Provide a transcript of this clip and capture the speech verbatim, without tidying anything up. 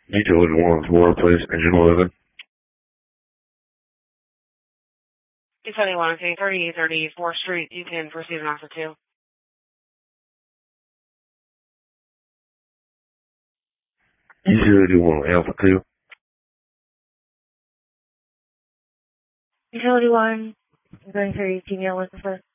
Utility one, Florida, please. Engine eleven. two seventy-one, okay, thirty thirty-fourth Street. You can proceed on offer two. Utility one, Alpha two. Utility one, I'm going for female with the first.